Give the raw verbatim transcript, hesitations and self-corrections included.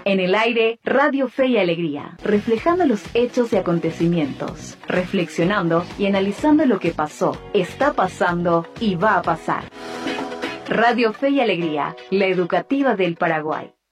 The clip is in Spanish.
En el aire, Radio Fe y Alegría, reflejando los hechos y acontecimientos, reflexionando y analizando lo que pasó, está pasando y va a pasar. Radio Fe y Alegría, la educativa del Paraguay.